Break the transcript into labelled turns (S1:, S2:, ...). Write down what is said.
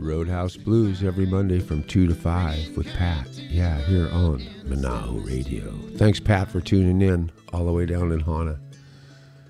S1: Roadhouse Blues every Monday from 2 to 5 with Pat. Yeah, here on Manaho Radio. Thanks, Pat, for tuning in all the way down in Hana.